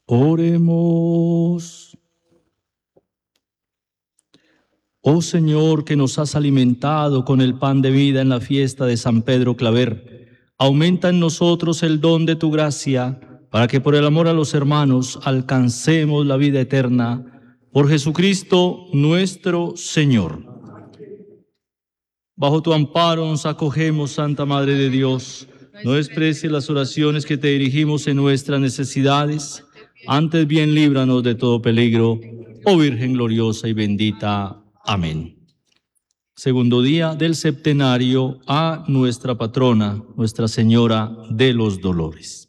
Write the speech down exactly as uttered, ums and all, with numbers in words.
Oremos. Oh Señor, que nos has alimentado con el pan de vida en la fiesta de San Pedro Claver, aumenta en nosotros el don de tu gracia, para que por el amor a los hermanos alcancemos la vida eterna. Por Jesucristo nuestro Señor. Bajo tu amparo nos acogemos, Santa Madre de Dios. No desprecies las oraciones que te dirigimos en nuestras necesidades. Antes bien líbranos de todo peligro, oh Virgen gloriosa y bendita. Amén. Segundo día del septenario a nuestra patrona, Nuestra Señora de los Dolores.